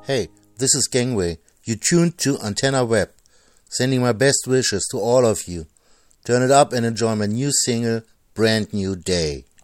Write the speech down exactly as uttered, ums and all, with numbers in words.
Hey, this is Gangway. You tuned to Antenna Web. Sending my best wishes to all of you. Turn it up and enjoy my new single, Brand New Day.